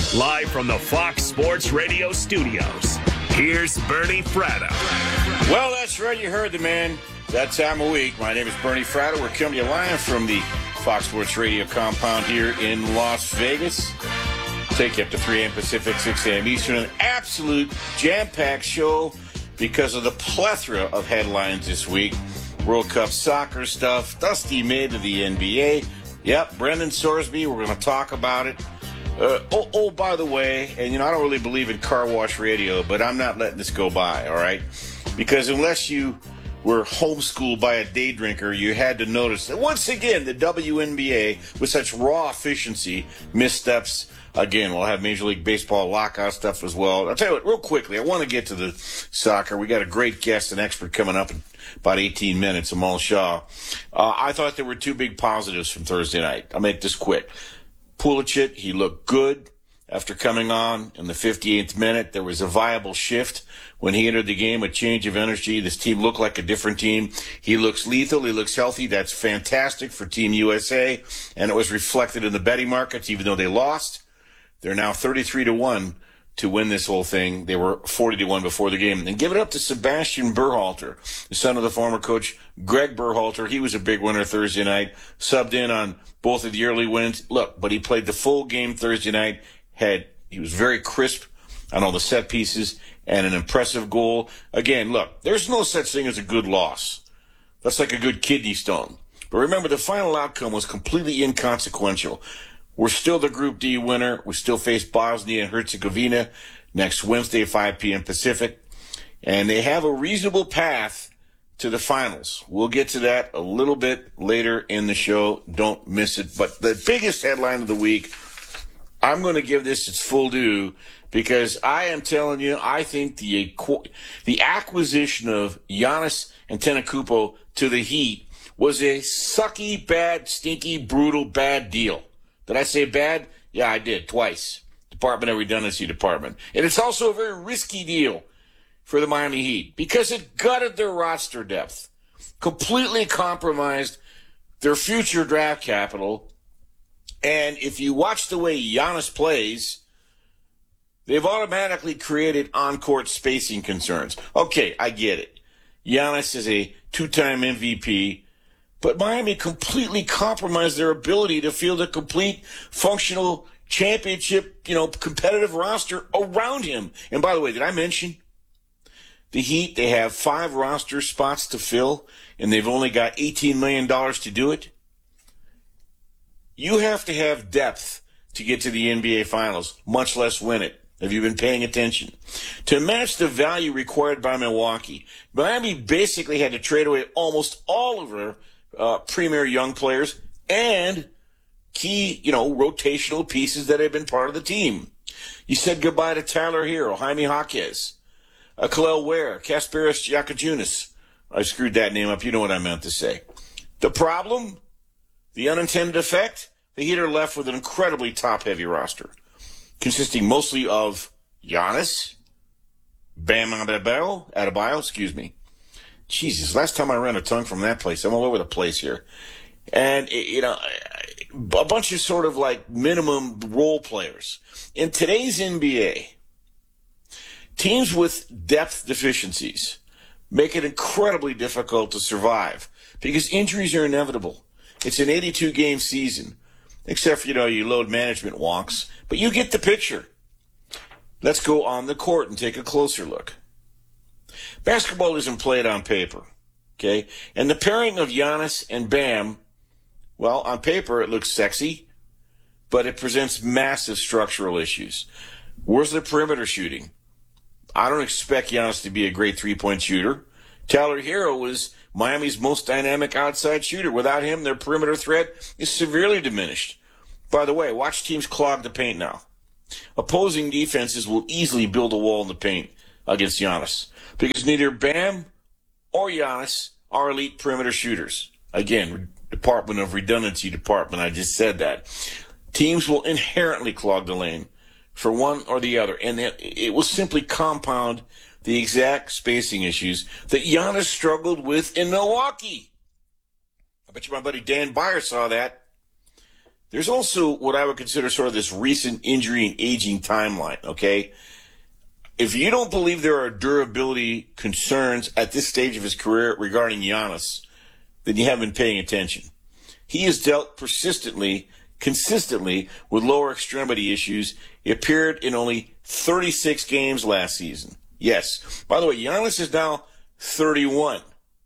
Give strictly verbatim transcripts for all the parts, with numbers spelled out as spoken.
Live from the Fox Sports Radio studios, here's Bernie Fratto. Well, that's right. You heard the man. That time of week. My name is Bernie Fratto. We're coming to you live from the Fox Sports Radio compound here in Las Vegas. Take you up to three a.m. Pacific, six a.m. Eastern. An absolute jam-packed show because of the plethora of headlines this week. World Cup soccer stuff. Dusty May to the N B A. Yep, Brendan Sorsby. We're going to talk about it. Uh, oh, oh, by the way, and, you know, I don't really believe in car wash radio, but I'm not letting this go by, all right? Because unless you were homeschooled by a day drinker, you had to notice that, once again, the W N B A, with such raw efficiency, missteps. Again, we'll have Major League Baseball lockout stuff as well. I'll tell you what, real quickly, I want to get to the soccer. We got a great guest and expert coming up in about eighteen minutes, Amal Shaw. Uh, I thought there were two big positives from Thursday night. I'll make this quick. Pulisic, he looked good after coming on in the fifty-eighth minute. There was a viable shift when he entered the game, a change of energy. This team looked like a different team. He looks lethal. He looks healthy. That's fantastic for Team U S A, and it was reflected in the betting markets, even though they lost. They're now thirty-three to one to win this whole thing. They were forty to one before the game. And give it up to Sebastian Berhalter, the son of the former coach Greg Berhalter. He was a big winner Thursday night, subbed in on both of the early wins. Look, but he played the full game Thursday night. Had he was very crisp on all the set pieces and an impressive goal. Again, look, there's no such thing as a good loss. That's like a good kidney stone. But remember, the final outcome was completely inconsequential. We're still the Group D winner. We still face Bosnia and Herzegovina next Wednesday, five p.m. Pacific. And they have a reasonable path to the finals. We'll get to that a little bit later in the show. Don't miss it. But the biggest headline of the week, I'm going to give this its full due because I am telling you, I think the the acquisition of Giannis Antetokounmpo to the Heat was a sucky, bad, stinky, brutal, bad deal. Did I say bad? Yeah, I did, twice. Department of Redundancy Department. And it's also a very risky deal for the Miami Heat because it gutted their roster depth, completely compromised their future draft capital. And if you watch the way Giannis plays, they've automatically created on-court spacing concerns. Okay, I get it. Giannis is a two-time M V P. But Miami completely compromised their ability to field a complete, functional, championship, you know, competitive roster around him. And by the way, did I mention the Heat, they have five roster spots to fill, and they've only got eighteen million dollars to do it? You have to have depth to get to the N B A Finals, much less win it. Have you been paying attention? To match the value required by Milwaukee, Miami basically had to trade away almost all of their Uh, premier young players and key, you know, rotational pieces that have been part of the team. You said goodbye to Tyler Hero, Jaime Jaquez, uh, Khalil Ware, Kasparis Giacojunas. I screwed that name up. You know what I meant to say. The problem, the unintended effect, the Heat are left with an incredibly top-heavy roster, consisting mostly of Giannis, Bam Adebayo, Adebayo, excuse me. Jesus, last time I ran a tongue from that place. I'm all over the place here. And, you know, a bunch of sort of like minimum role players. In today's N B A, teams with depth deficiencies make it incredibly difficult to survive because injuries are inevitable. It's an eighty-two game season, except for, you know, you load management wonks. But you get the picture. Let's go on the court and take a closer look. Basketball isn't played on paper, okay? And the pairing of Giannis and Bam, well, on paper it looks sexy, but it presents massive structural issues. Where's the perimeter shooting? I don't expect Giannis to be a great three-point shooter. Tyler Hero was Miami's most dynamic outside shooter. Without him, their perimeter threat is severely diminished. By the way, watch teams clog the paint now. Opposing defenses will easily build a wall in the paint against Giannis because neither Bam or Giannis are elite perimeter shooters. Again, Department of Redundancy Department, I just said that. Teams will inherently clog the lane for one or the other, and it, it will simply compound the exact spacing issues that Giannis struggled with in Milwaukee. I bet you my buddy Dan Byer saw that. there's also what I would consider sort of this recent injury and aging timeline, okay? If you don't believe there are durability concerns at this stage of his career regarding Giannis, then you haven't been paying attention. He has dealt persistently, consistently with lower extremity issues. He appeared in only thirty-six games last season. Yes. By the way, Giannis is now thirty-one.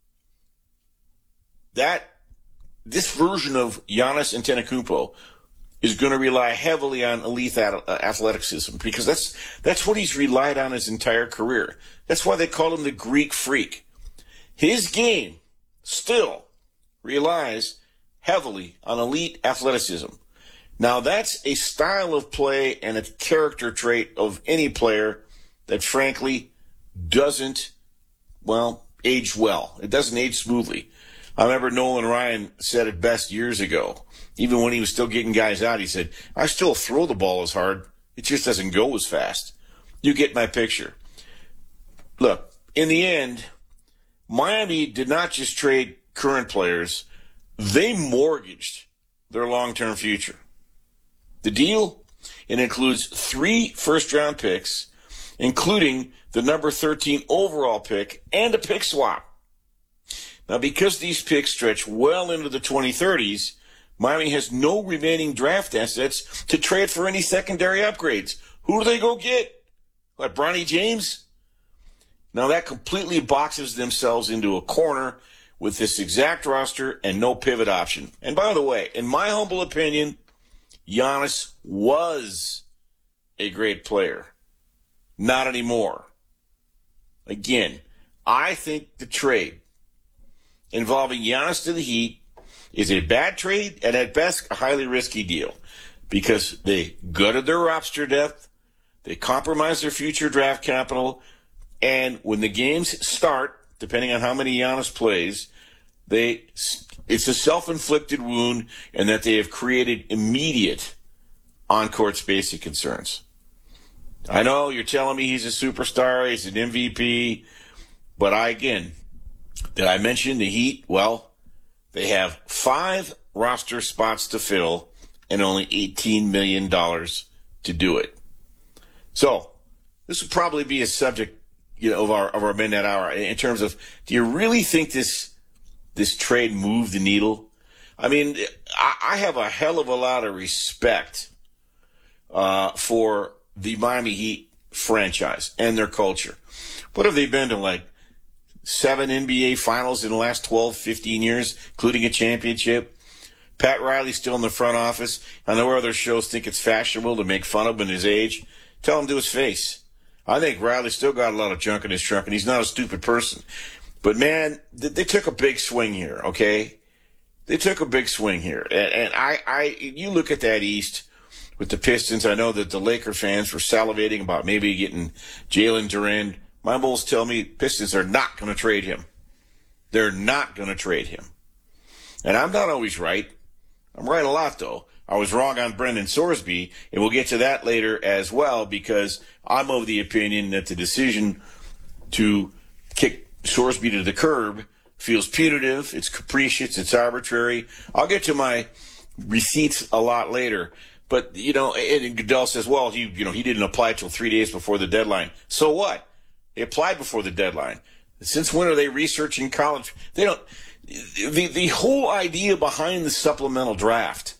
That, this version of Giannis Antetokounmpo is going to rely heavily on elite athleticism because that's that's what he's relied on his entire career. That's why they call him the Greek Freak. His game still relies heavily on elite athleticism. Now, that's a style of play and a character trait of any player that, frankly, doesn't, well, age well. It doesn't age smoothly. I remember Nolan Ryan said it best years ago. Even when he was still getting guys out, he said, I still throw the ball as hard. It just doesn't go as fast. You get my picture. Look, in the end, Miami did not just trade current players. They mortgaged their long-term future. The deal, it includes three first-round picks, including the number thirteen overall pick and a pick swap. Now, because these picks stretch well into the twenty thirties, Miami has no remaining draft assets to trade for any secondary upgrades. Who do they go get? Like Bronny James? Now, that completely boxes themselves into a corner with this exact roster and no pivot option. And by the way, in my humble opinion, Giannis was a great player. Not anymore. Again, I think the trade involving Giannis to the Heat is a bad trade and at best a highly risky deal because they gutted their roster depth, they compromised their future draft capital, and when the games start, depending on how many Giannis plays, they it's a self-inflicted wound and that they have created immediate on-court spacing concerns. I know you're telling me he's a superstar, he's an M V P, but I, again, did I mention the Heat? Well, they have five roster spots to fill and only eighteen million dollars to do it. So this would probably be a subject, you know, of our of our midnight hour in terms of, do you really think this this trade moved the needle? I mean, I, I have a hell of a lot of respect uh, for the Miami Heat franchise and their culture. What have they been to, like, seven N B A finals in the last twelve, fifteen years, including a championship? Pat Riley's still in the front office. I know other shows think it's fashionable to make fun of him and his age. Tell him to his face. I think Riley's still got a lot of junk in his trunk, and he's not a stupid person. But, man, they took a big swing here, okay? They took a big swing here. And, and I, I, you look at that East with the Pistons. I know that the Laker fans were salivating about maybe getting Jalen Duren. My bulls tell me Pistons are not going to trade him. They're not going to trade him. And I'm not always right. I'm right a lot, though. I was wrong on Brendan Sorsby, and we'll get to that later as well, because I'm of the opinion that the decision to kick Sorsby to the curb feels punitive, it's capricious, it's arbitrary. I'll get to my receipts a lot later. But, you know, and Goodell says, well, he, you know, he didn't apply till three days before the deadline. So what? They applied before the deadline. Since when are they researching college? They don't. The, the whole idea behind the supplemental draft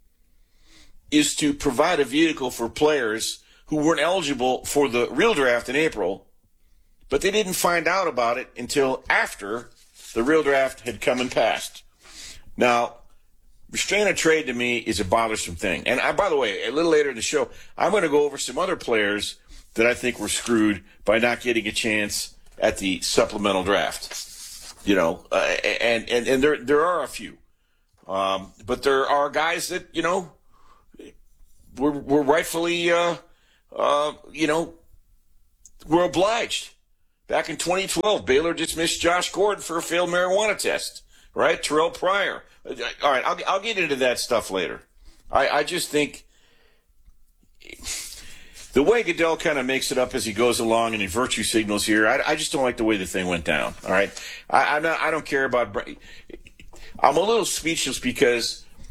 is to provide a vehicle for players who weren't eligible for the real draft in April, but they didn't find out about it until after the real draft had come and passed. Now, restrain a trade to me is a bothersome thing. And I, by the way, a little later in the show, I'm going to go over some other players that I think were screwed by not getting a chance at the supplemental draft. You know, uh, and, and, and there there are a few. Um, but there are guys that, you know, were, were rightfully, uh, uh, you know, were obliged. Back in twenty twelve, Baylor dismissed Josh Gordon for a failed marijuana test, right? Terrell Pryor. All right, I'll, I'll get into that stuff later. I, I just think the way Goodell kind of makes it up as he goes along and he virtue signals here, I, I just don't like the way the thing went down. All right, I, I'm not, I don't care about. I'm a little speechless because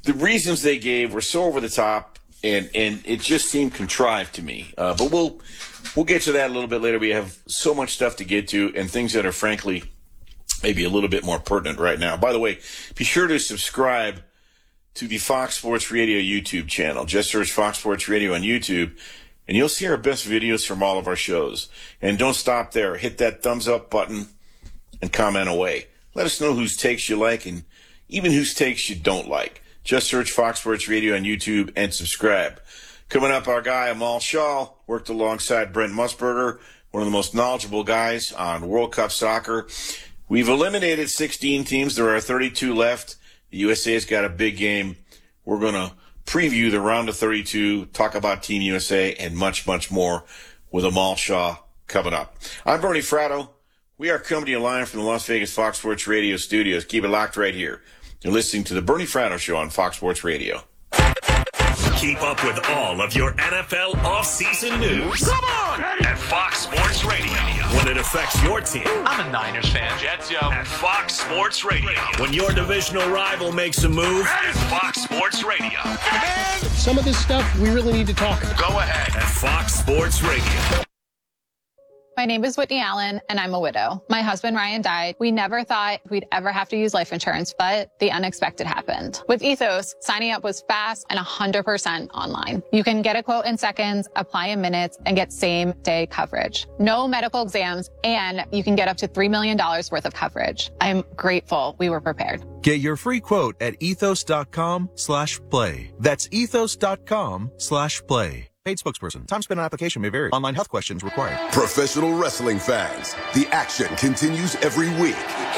the reasons they gave were so over the top, and, and it just seemed contrived to me. Uh, but we'll we'll get to that a little bit later. We have so much stuff to get to, and things that are frankly maybe a little bit more pertinent right now. By the way, be sure to subscribe to the Fox Sports Radio YouTube channel. Just search Fox Sports Radio on YouTube, and you'll see our best videos from all of our shows. And don't stop there. Hit that thumbs up button and comment away. Let us know whose takes you like and even whose takes you don't like. Just search Fox Sports Radio on YouTube and subscribe. Coming up, our guy Amal Shaw worked alongside Brent Musburger, one of the most knowledgeable guys on World Cup soccer. We've eliminated sixteen teams. There are thirty-two left. The U S A has got a big game. We're going to preview the round of thirty-two, talk about Team U S A, and much, much more with Amal Shaw coming up. I'm Bernie Fratto. We are coming to you live from the Las Vegas Fox Sports Radio studios. Keep it locked right here. You're listening to the Bernie Fratto Show on Fox Sports Radio. Keep up with all of your N F L offseason news. Come on! At Fox Sports Radio. When it affects your team. I'm a Niners fan. Jets, yo. At Fox Sports Radio. When your divisional rival makes a move. At Fox Sports Radio. Some of this stuff we really need to talk about. Go ahead. At Fox Sports Radio. My name is Whitney Allen, and I'm a widow. My husband, Ryan, died. We never thought we'd ever have to use life insurance, but the unexpected happened. With Ethos, signing up was fast and one hundred percent online. You can get a quote in seconds, apply in minutes, and get same-day coverage. No medical exams, and you can get up to three million dollars worth of coverage. I'm grateful we were prepared. Get your free quote at ethos.com slash play. That's ethos.com slash play. Paid spokesperson. Time spent on application may vary. Online health questions required. Professional wrestling fans, the action continues every week.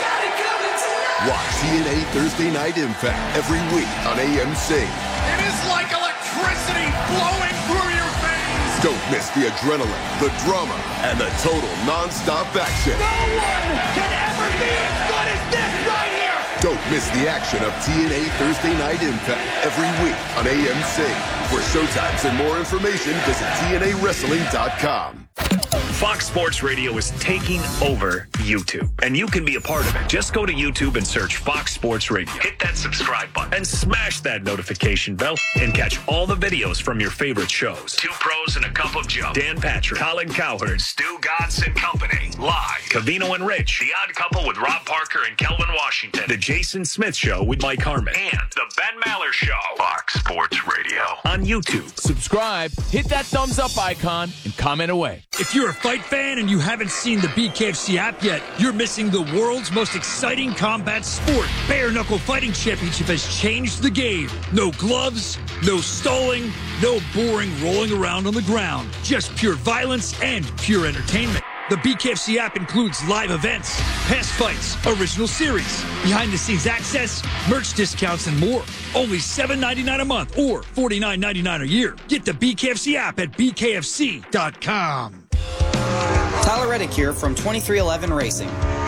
Watch T N A Thursday Night Impact every week on A M C. It is like electricity flowing through your veins. Don't miss the adrenaline, the drama, and the total non-stop action. No one can ever be as good as this right here. Don't miss the action of T N A Thursday Night Impact every week on A M C. For showtimes and more information, visit T N A wrestling dot com. Fox Sports Radio is taking over YouTube, and you can be a part of it. Just go to YouTube and search Fox Sports Radio. Hit that subscribe button and smash that notification bell and catch all the videos from your favorite shows. Two Pros and a Cup of Joe. Dan Patrick, Colin Cowherd, Stu Godson and Company. Live. Cavino and Rich. The Odd Couple with Rob Parker and Kelvin Washington. The Jason Smith Show with Mike Harmon. And the Ben Maller Show. Fox Sports Radio on YouTube. Subscribe, hit that thumbs up icon, and comment away. If you're a fight fan and you haven't seen the B K F C app yet, you're missing the world's most exciting combat sport. Bare Knuckle Fighting Championship has changed the game. No gloves, no stalling, no boring rolling around on the ground. Just pure violence and pure entertainment. The B K F C app includes live events, past fights, original series, behind-the-scenes access, merch discounts, and more. Only seven ninety-nine a month or forty-nine ninety-nine a year. Get the B K F C app at B K F C dot com. Tyler Reddick here from twenty-three eleven Racing.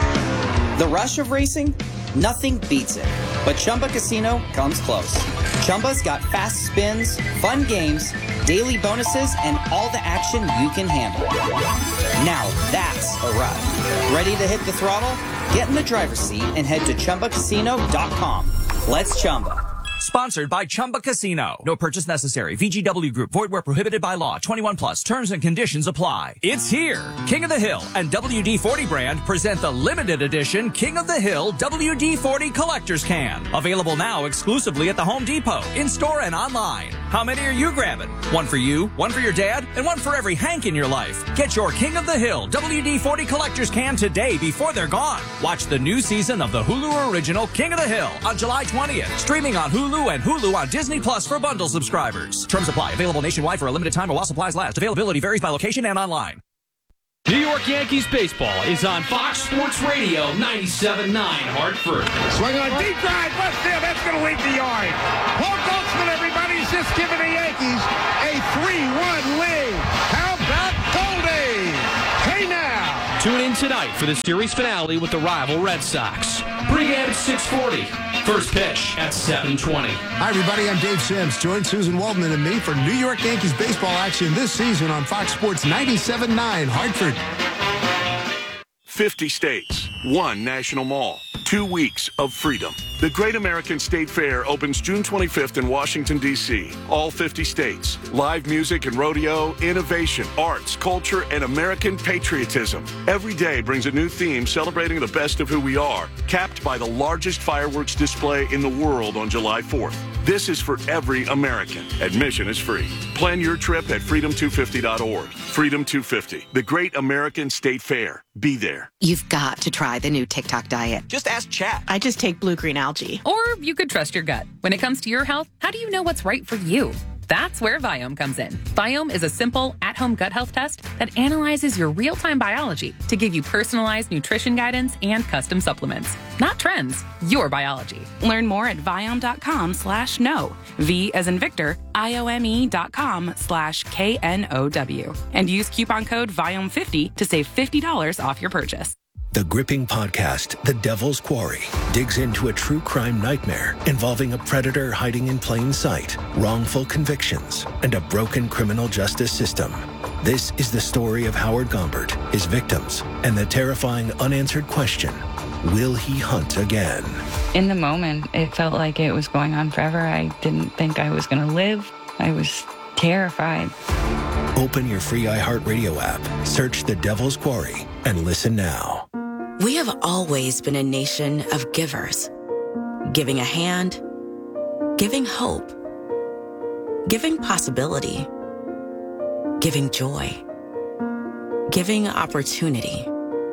The rush of racing? Nothing beats it. But Chumba Casino comes close. Chumba's got fast spins, fun games, daily bonuses, and all the action you can handle. Now that's a ride. Ready to hit the throttle? Get in the driver's seat and head to Chumba Casino dot com. Let's Chumba. Sponsored by Chumba Casino. No purchase necessary. V G W Group. Void where prohibited by law. twenty-one plus. Terms and conditions apply. It's here. King of the Hill and W D forty brand present the limited edition King of the Hill W D forty Collector's Can. Available now exclusively at the Home Depot, in-store and online. How many are you grabbing? One for you, one for your dad, and one for every Hank in your life. Get your King of the Hill W D forty Collector's Can today before they're gone. Watch the new season of the Hulu original King of the Hill on July twentieth. Streaming on Hulu and Hulu on Disney Plus for bundle subscribers. Terms apply. Available nationwide for a limited time or while supplies last. Availability varies by location and online. New York Yankees baseball is on Fox Sports Radio ninety-seven point nine Hartford. Swing on deep drive, left field, that's going to leave the yard. Paul Goldschmidt, everybody's just giving the Yankees a three one lead. How about Goldie? Hey now. Tune in tonight for the series finale with the rival Red Sox. Pre-game at six forty. First pitch at seven twenty. Hi, everybody. I'm Dave Sims. Join Susan Waldman and me for New York Yankees baseball action this season on Fox Sports ninety-seven point nine Hartford. fifty states, one national mall, two weeks of freedom. The Great American State Fair opens June twenty-fifth in Washington, D C All fifty states. Live music and rodeo, innovation, arts, culture, and American patriotism. Every day brings a new theme celebrating the best of who we are, capped by the largest fireworks display in the world on July fourth. This is for every American. Admission is free. Plan your trip at freedom two fifty dot org. Freedom two fifty, the Great American State Fair. Be there. You've got to try the new TikTok diet. Just ask Chat. I just take blue-green algae. Or you could trust your gut. When it comes to your health, how do you know what's right for you? That's where Viome comes in. Viome is a simple, at-home gut health test that analyzes your real-time biology to give you personalized nutrition guidance and custom supplements. Not trends, your biology. Learn more at Viome.com slash no. V as in Victor, I-O-M-E dot com slash K N O W. And use coupon code Viome fifty to save fifty dollars off your purchase. The gripping podcast, The Devil's Quarry, digs into a true crime nightmare involving a predator hiding in plain sight, wrongful convictions, and a broken criminal justice system. This is the story of Howard Gombert, his victims, and the terrifying unanswered question, will he hunt again? In the moment, it felt like it was going on forever. I didn't think I was going to live. I was terrified. Open your free iHeartRadio app, search The Devil's Quarry, and listen now. We have always been a nation of givers. Giving a hand, giving hope, giving possibility, giving joy, giving opportunity,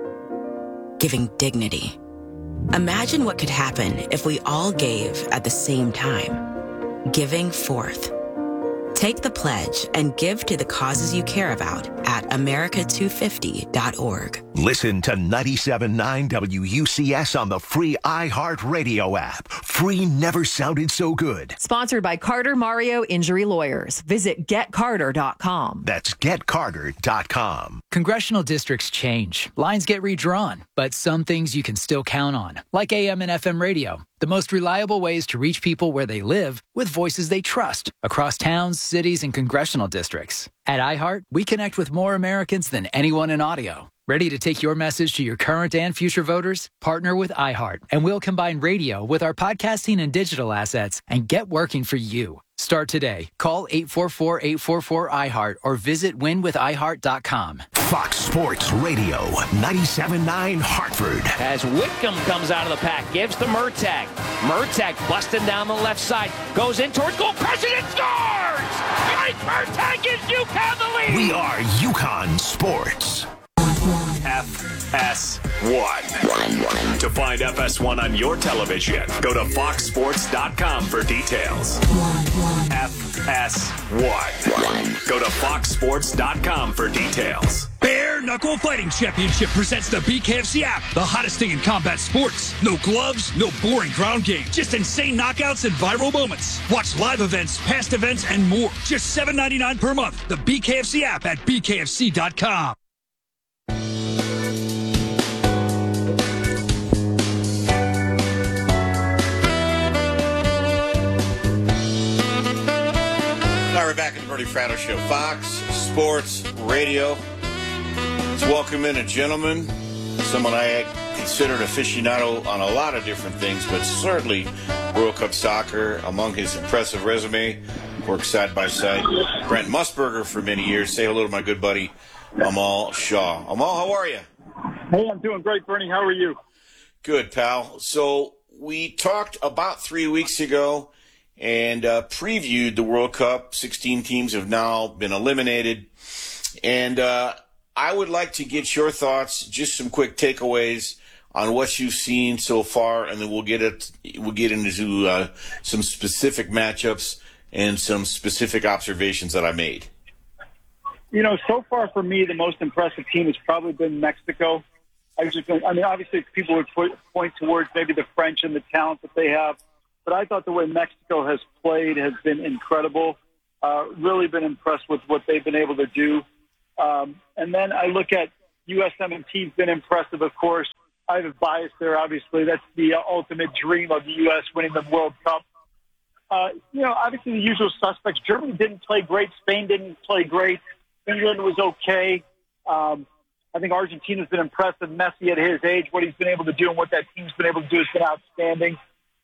giving dignity. Imagine what could happen if we all gave at the same time. Giving forth. Take the pledge and give to the causes you care about at America two fifty dot org. Listen to ninety-seven point nine W U C S on the free iHeartRadio app. Free never sounded so good. Sponsored by Carter Mario Injury Lawyers. Visit get carter dot com. That's get carter dot com. Congressional districts change. Lines get redrawn. But some things you can still count on, like A M and F M radio. The most reliable ways to reach people where they live with voices they trust across towns, cities, and congressional districts. At iHeart, we connect with more Americans than anyone in audio. Ready to take your message to your current and future voters? Partner with iHeart, and we'll combine radio with our podcasting and digital assets and get working for you. Start today. Call eight four four, eight four four, I heart or visit win with i heart dot com. Fox Sports Radio, ninety-seven point nine Hartford. As Whitcomb comes out of the pack, gives to Murtagh. Murtagh busting down the left side, goes in towards goal, crushes and scores! Mike Murtagh gives UConn the lead! We are UConn Sports. F S one. To find F S one on your television, go to fox sports dot com for details. F S one. Go to fox sports dot com for details. Bare Knuckle Fighting Championship presents the B K F C app, the hottest thing in combat sports. No gloves, no boring ground game, just insane knockouts and viral moments. Watch live events, past events, and more. Just seven ninety-nine per month. The B K F C app at b k f c dot com. All right, we're back at the Bernie Fratto Show, Fox Sports Radio. Let's welcome in a gentleman, someone I had considered aficionado on a lot of different things, but certainly World Cup soccer. Among his impressive resume, worked side by side Brent Musburger for many years. Say hello to my good buddy Amal Shaw. Amal, how are you? Hey, I'm doing great, Bernie. How are you? Good, pal. So we talked about three weeks ago and uh, previewed the World Cup. sixteen teams have now been eliminated. And uh, I would like to get your thoughts, just some quick takeaways on what you've seen so far, and then we'll get it. We'll get into uh, some specific matchups and some specific observations that I made. You know, so far for me, the most impressive team has probably been Mexico. I just, I mean, obviously people would put, point towards maybe the French and the talent that they have, but I thought the way Mexico has played has been incredible. Uh, really been impressed with what they've been able to do. Um, and then I look at U S M and T's been impressive, of course. I have a bias there, obviously. That's the uh, ultimate dream of the U S winning the World Cup. Uh, you know, obviously the usual suspects. Germany didn't play great. Spain didn't play great. England was okay. Um, I think Argentina's been impressive. Messi at his age, what he's been able to do and what that team's been able to do has been outstanding.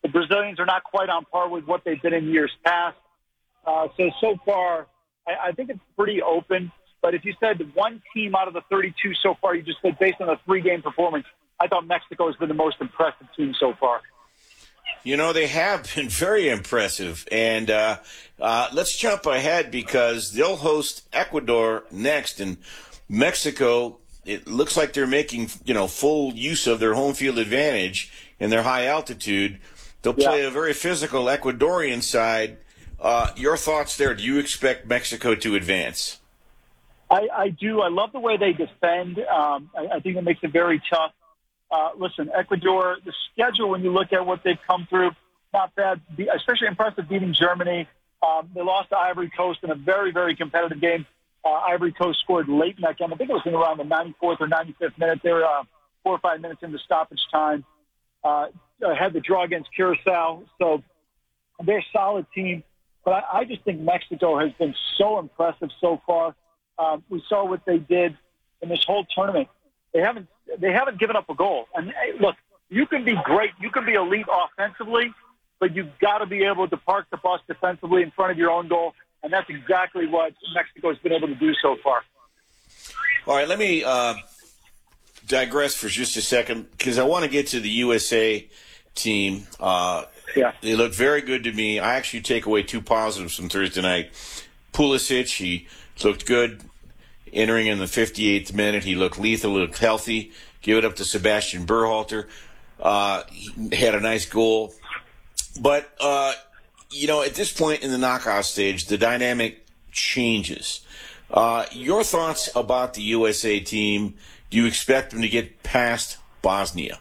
The Brazilians are not quite on par with what they've been in years past. Uh, so, so far, I, I think it's pretty open. But if you said one team out of the thirty-two so far, you just said based on a three-game performance, I thought Mexico has been the most impressive team so far. You know, they have been very impressive. And uh, uh, let's jump ahead because they'll host Ecuador next. And Mexico, it looks like they're making, you know, full use of their home field advantage and their high altitude. They'll play yeah. a very physical Ecuadorian side. Uh, your thoughts there? Do you expect Mexico to advance? I, I do. I love the way they defend. Um, I, I think it makes it very tough. Uh, listen, Ecuador, the schedule, when you look at what they've come through, not bad, especially impressive beating Germany. Um, they lost to Ivory Coast in a very, very competitive game. Uh, Ivory Coast scored late in that game. I think it was in around the ninety-fourth or ninety-fifth minute. They were uh, four or five minutes into stoppage time. Uh, had the draw against Curacao. So they're a solid team. But I, I just think Mexico has been so impressive so far. Um, we saw what they did in this whole tournament. They haven't they haven't given up a goal. And hey, look, you can be great, you can be elite offensively, but you've got to be able to park the bus defensively in front of your own goal, and that's exactly what Mexico has been able to do so far. All right, let me uh, digress for just a second because I want to get to the U S A team. Uh, yeah, they look very good to me. I actually take away two positives from Thursday night. Pulisic, he looked good. Entering in the fifty-eighth minute, he looked lethal, looked healthy. Give it up to Sebastian Berhalter. Uh, he had a nice goal. But, uh, you know, at this point in the knockout stage, the dynamic changes. Uh, your thoughts about the U S A team? Do you expect them to get past Bosnia?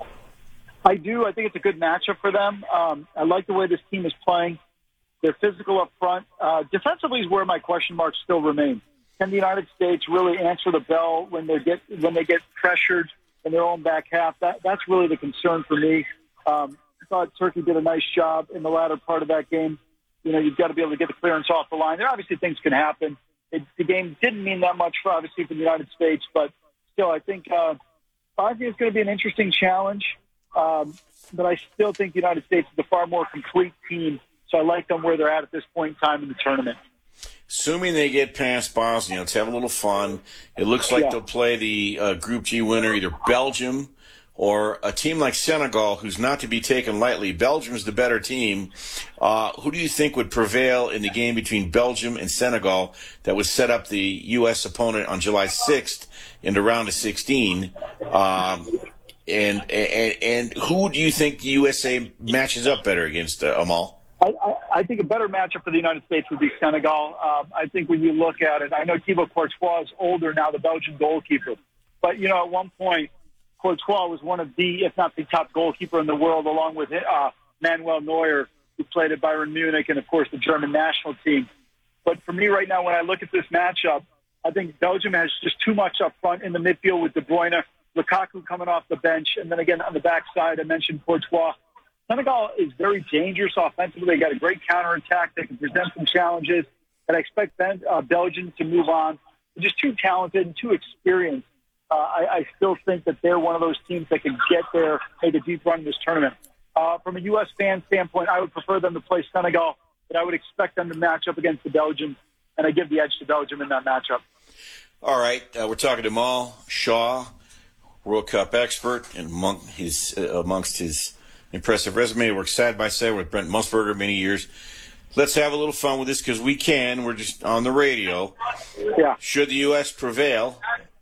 I do. I think it's a good matchup for them. Um, I like the way this team is playing. They're physical up front. Uh, defensively is where my question marks still remain. Can the United States really answer the bell when they get when they get pressured in their own back half? That that's really the concern for me. Um, I thought Turkey did a nice job in the latter part of that game. You know, you've got to be able to get the clearance off the line. There obviously things can happen. It, the game didn't mean that much for obviously for the United States, but still, I think uh, Bosnia is going to be an interesting challenge. Um, but I still think the United States is a far more complete team. So I like them where they're at at this point in time in the tournament. Assuming they get past Bosnia, let's have a little fun. It looks like yeah. they'll play the uh, Group G winner, either Belgium or a team like Senegal, who's not to be taken lightly. Belgium's the better team. Uh, who do you think would prevail in the game between Belgium and Senegal that would set up the U S opponent on July sixth in the round of sixteen? Um, and, and and who do you think the U S A matches up better against, uh, Amal? I, I, I think a better matchup for the United States would be Senegal. Um, I think when you look at it, I know Thibaut Courtois is older now, the Belgian goalkeeper. But, you know, at one point, Courtois was one of the, if not the top goalkeeper in the world, along with uh, Manuel Neuer, who played at Bayern Munich, and, of course, the German national team. But for me right now, when I look at this matchup, I think Belgium has just too much up front in the midfield with De Bruyne, Lukaku coming off the bench, and then again on the backside, I mentioned Courtois. Senegal is very dangerous offensively. They got a great counterattack. They can present some challenges. And I expect ben, uh, Belgium to move on. They're just too talented and too experienced. Uh, I, I still think that they're one of those teams that can get there, make a deep run in this tournament. Uh, from a U S fan standpoint, I would prefer them to play Senegal, but I would expect them to match up against the Belgians, and I give the edge to Belgium in that matchup. All right. Uh, we're talking to Mal Shaw, World Cup expert, and among his, uh, amongst his impressive resume. Worked side by side with Brent Musburger many years. Let's have a little fun with this because we can. We're just on the radio. Yeah. Should the U S prevail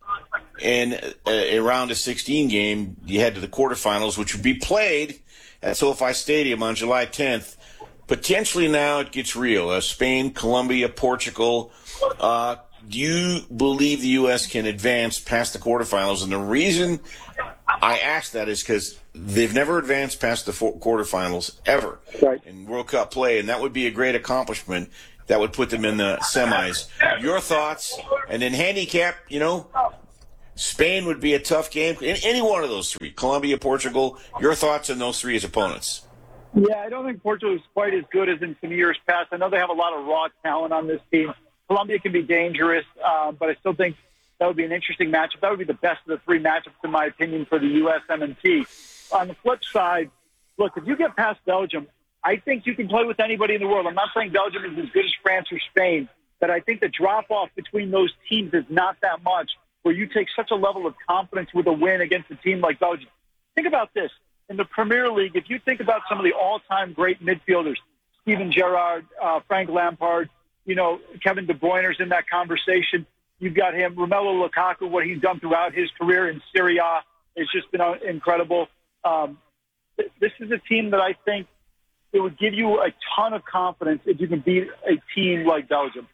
in a, a round of sixteen game, you head to the quarterfinals, which would be played at SoFi Stadium on July tenth. Potentially now it gets real. Uh, Spain, Colombia, Portugal. Uh, do you believe the U S can advance past the quarterfinals? And the reason I ask that is because they've never advanced past the four quarterfinals ever right. in World Cup play, and that would be a great accomplishment. That would put them in the semis. Your thoughts? And then handicap, you know, Spain would be a tough game. In any one of those three, Colombia, Portugal, your thoughts on those three as opponents? Yeah, I don't think Portugal is quite as good as in some years past. I know they have a lot of raw talent on this team. Colombia can be dangerous, uh, but I still think that would be an interesting matchup. That would be the best of the three matchups, in my opinion, for the U S M and T. On the flip side, look, if you get past Belgium, I think you can play with anybody in the world. I'm not saying Belgium is as good as France or Spain, but I think the drop-off between those teams is not that much, where you take such a level of confidence with a win against a team like Belgium. Think about this. In the Premier League, if you think about some of the all-time great midfielders, Steven Gerrard, uh, Frank Lampard, you know, Kevin De Bruyne's in that conversation. You've got him, Romelu Lukaku, what he's done throughout his career in Serie A. It's just been incredible. Um, th- this is a team that I think it would give you a ton of confidence if you can beat a team like Belgium.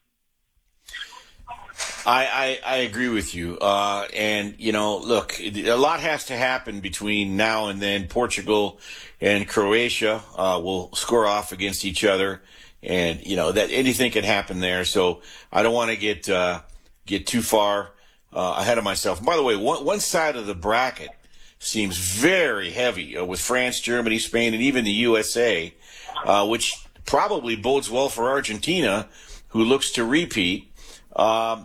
I, I, I agree with you. Uh, and, you know, look, a lot has to happen between now and then. Portugal and Croatia uh, will score off against each other. And, you know, that anything can happen there. So I don't want to get uh, get too far uh, ahead of myself. By the way, one, one side of the bracket seems very heavy uh, with France, Germany, Spain, and even the U S A, uh, which probably bodes well for Argentina, who looks to repeat. Um,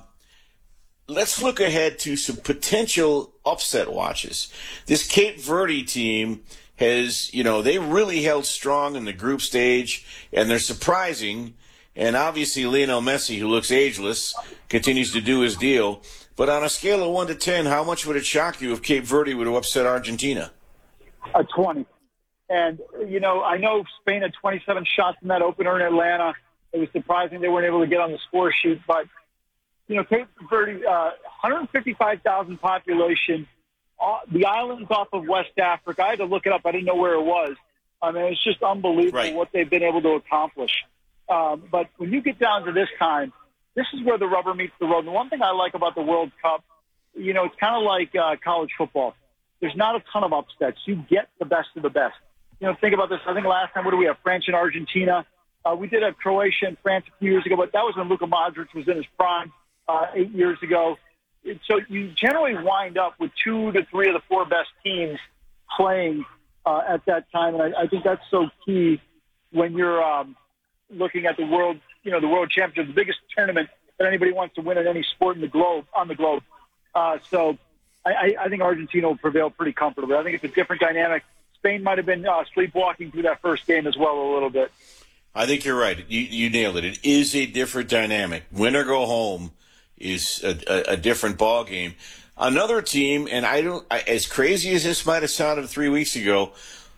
let's look ahead to some potential upset watches. This Cape Verde team has, you know, they really held strong in the group stage, and they're surprising. And obviously Lionel Messi, who looks ageless, continues to do his deal. But on a scale of one to ten, how much would it shock you if Cape Verde would have upset Argentina? A twenty. And, you know, I know Spain had twenty-seven shots in that opener in Atlanta. It was surprising they weren't able to get on the score sheet. But, you know, Cape Verde, uh, one hundred fifty-five thousand population, uh, the islands off of West Africa. I had to look it up. I didn't know where it was. I mean, it's just unbelievable right. what they've been able to accomplish. Um, but when you get down to this time, this is where the rubber meets the road. And the one thing I like about the World Cup, you know, it's kind of like uh, college football. There's not a ton of upsets. You get the best of the best. You know, think about this. I think last time, what do we have? France and Argentina. Uh, we did have Croatia and France a few years ago, but that was when Luka Modric was in his prime uh, eight years ago. So you generally wind up with two to three of the four best teams playing uh, at that time. And I, I think that's so key when you're um, looking at the world, you know, the world championship, the biggest tournament that anybody wants to win in any sport in the globe, on the globe. Uh, so I, I think Argentina will prevail pretty comfortably. I think it's a different dynamic. Spain might have been uh, sleepwalking through that first game as well a little bit. I think you're right. You, you nailed it. It is a different dynamic. Win or go home is a, a, a different ball game. Another team, and I don't, I, as crazy as this might have sounded three weeks ago,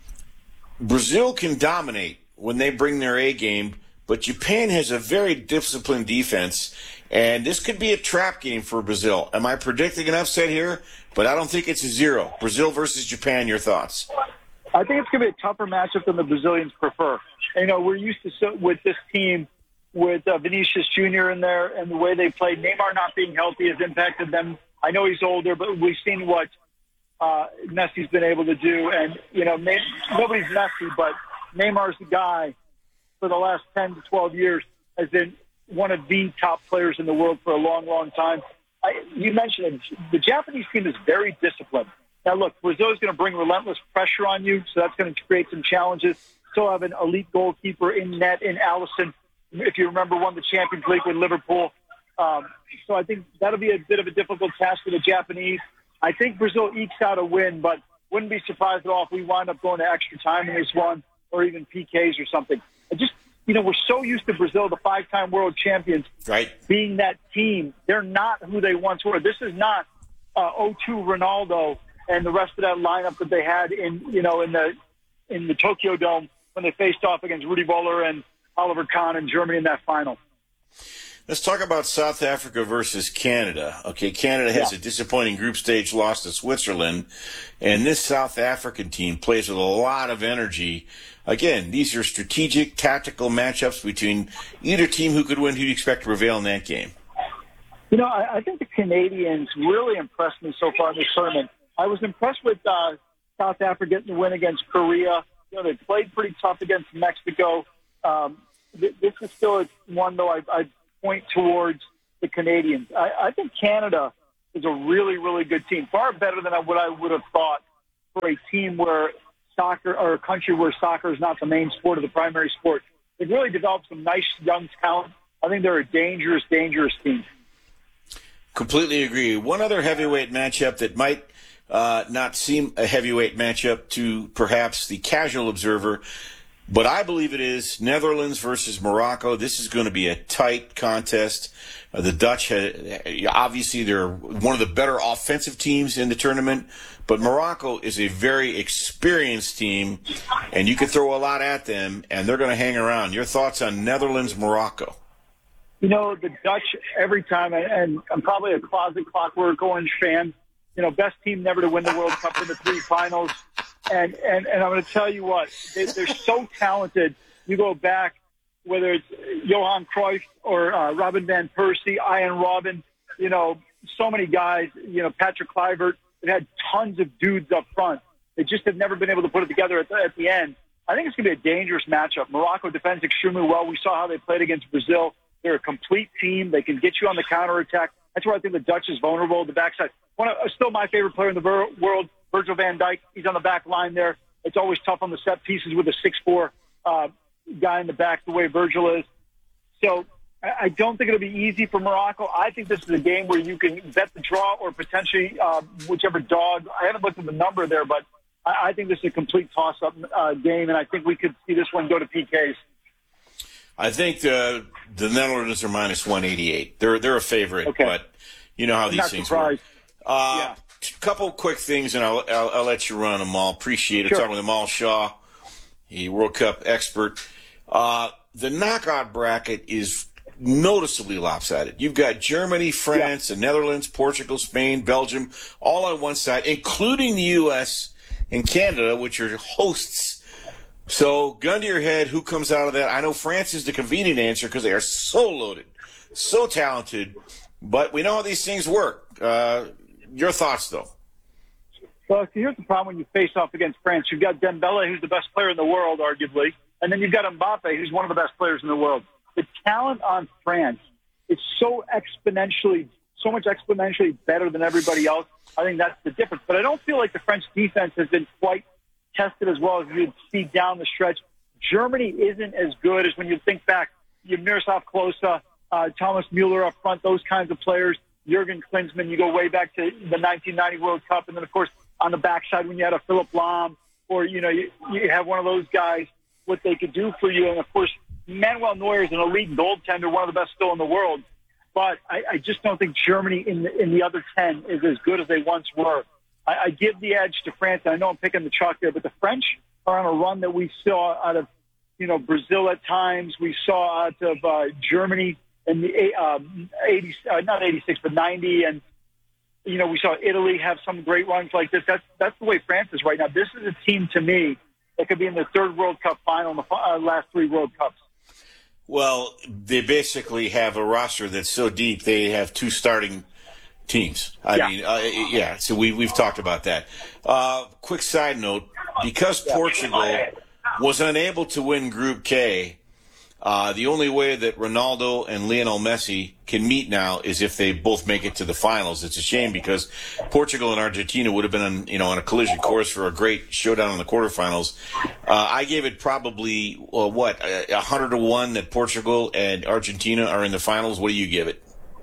Brazil can dominate when they bring their A game, but Japan has a very disciplined defense, and this could be a trap game for Brazil. Am I predicting an upset here? But I don't think it's a zero. Brazil versus Japan, your thoughts? I think it's going to be a tougher matchup than the Brazilians prefer. And, you know, we're used to, with this team, with uh, Vinicius Junior in there and the way they played. Neymar not being healthy has impacted them. I know he's older, but we've seen what uh, Messi's been able to do. And, you know, May- nobody's Messi, but Neymar's the guy for the last ten to twelve years has been one of the top players in the world for a long, long time. I, you mentioned it. The Japanese team is very disciplined. Now, look, Brazil is going to bring relentless pressure on you, so that's going to create some challenges. Still have an elite goalkeeper in net in Alisson. If you remember, won the Champions League with Liverpool. Um, so I think that'll be a bit of a difficult task for the Japanese. I think Brazil ekes out a win, but wouldn't be surprised at all if we wind up going to extra time in this one or even P Ks or something. I just, you know, we're so used to Brazil, the five-time world champions, right, being that team. They're not who they once were. This is not uh, oh two Ronaldo and the rest of that lineup that they had in, you know, in the in the Tokyo Dome when they faced off against Rudi Völler and Oliver Kahn in Germany in that final. Let's talk about South Africa versus Canada. Okay, Canada has yeah. a disappointing group stage loss to Switzerland, and this South African team plays with a lot of energy. Again, these are strategic, tactical matchups between either team. Who could win? Who do you expect to prevail in that game? You know, I, I think the Canadians really impressed me so far in this tournament. I was impressed with uh, South Africa getting the win against Korea. You know, they played pretty tough against Mexico. Um, th- this is still one, though, I, I point towards the Canadians. I, I think Canada is a really, really good team, far better than what I would have thought for a team where soccer, or a country where soccer is not the main sport or the primary sport. They've really developed some nice young talent. I think they're a dangerous, dangerous team. Completely agree. One other heavyweight matchup that might uh, not seem a heavyweight matchup to perhaps the casual observer, but I believe it is. Netherlands versus Morocco. This is going to be a tight contest. Uh, the Dutch, had, obviously, they're one of the better offensive teams in the tournament, but Morocco is a very experienced team, and you can throw a lot at them, and they're going to hang around. Your thoughts on Netherlands-Morocco? You know, the Dutch, every time, and I'm probably a closet Clockwork Orange fan, you know, best team never to win the World Cup in the three finals. And, and, and I'm going to tell you what, they, they're so talented. You go back, whether it's Johan Cruyff or uh, Robin van Persie, Ian Robben, you know, so many guys, you know, Patrick Kluivert. They've had tons of dudes up front. They just have never been able to put it together at the, at the end. I think it's going to be a dangerous matchup. Morocco defends extremely well. We saw how they played against Brazil. They're a complete team. They can get you on the counterattack. That's where I think the Dutch is vulnerable. The backside. One of, uh, still my favorite player in the ver- world, Virgil van Dijk. He's on the back line there. It's always tough on the set pieces with a six four uh, guy in the back, the way Virgil is. So I, I don't think it'll be easy for Morocco. I think this is a game where you can bet the draw or potentially uh, whichever dog. I haven't looked at the number there, but I, I think this is a complete toss-up uh, game, and I think we could see this one go to P Ks. I think the the Netherlands are minus one eighty-eight. They're they're a favorite, okay. But you know how I'm these not things surprised. work. Uh, yeah. Couple quick things, and I'll, I'll, I'll let you run them all. Appreciate it. Sure. Talking with Amal Shaw, a World Cup expert. Uh, the knockout bracket is noticeably lopsided. You've got Germany, France, yeah. the Netherlands, Portugal, Spain, Belgium, all on one side, including the U S and Canada, which are hosts. So, gun to your head, who comes out of that? I know France is the convenient answer because they are so loaded, so talented, but we know how these things work. Uh, your thoughts, though? Well, see, here's the problem when you face off against France. You've got Dembele, who's the best player in the world, arguably, and then you've got Mbappe, who's one of the best players in the world. The talent on France is so exponentially, so much exponentially better than everybody else. I think that's the difference. But I don't feel like the French defense has been quite tested as well as you'd see down the stretch. Germany isn't as good as when you think back. You have Miroslav Klose, uh, Thomas Müller up front, those kinds of players. Jurgen Klinsmann, you go way back to the nineteen ninety World Cup. And then, of course, on the backside when you had a Philip Lahm or, you know, you, you have one of those guys, what they could do for you. And, of course, Manuel Neuer is an elite goaltender, one of the best still in the world. But I, I just don't think Germany in the, in the other ten is as good as they once were. I, I give the edge to France. I know I'm picking the chalk there, but the French are on a run that we saw out of, you know, Brazil at times. We saw out of uh, Germany in the uh, eighty, uh, not eighty-six, but ninety, and you know we saw Italy have some great runs like this. That's that's the way France is right now. This is a team to me that could be in the third World Cup final in the uh, last three World Cups. Well, they basically have a roster that's so deep they have two starting teams. I yeah. mean, uh, yeah. So we we've talked about that. Uh, quick side note: because Portugal was unable to win Group K, uh, the only way that Ronaldo and Lionel Messi can meet now is if they both make it to the finals. It's a shame because Portugal and Argentina would have been on, you know, on a collision course for a great showdown in the quarterfinals. Uh, I gave it probably well, what a hundred to one that Portugal and Argentina are in the finals. What do you give it?